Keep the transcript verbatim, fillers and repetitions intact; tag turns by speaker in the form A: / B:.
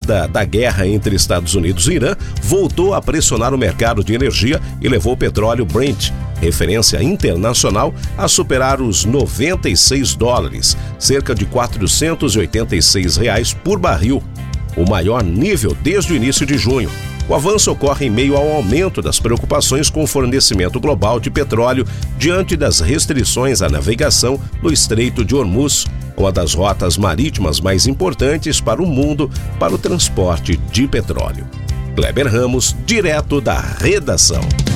A: da, da guerra entre Estados Unidos e Irã voltou a pressionar o mercado de energia e levou o petróleo Brent, referência internacional, a superar os noventa e seis dólares, cerca de quatrocentos e oitenta e seis reais por barril, o maior nível desde o início de junho. O avanço ocorre em meio ao aumento das preocupações com o fornecimento global de petróleo diante das restrições à navegação no Estreito de Hormuz, uma das rotas marítimas mais importantes para o mundo para o transporte de petróleo. Kleber Ramos, direto da redação.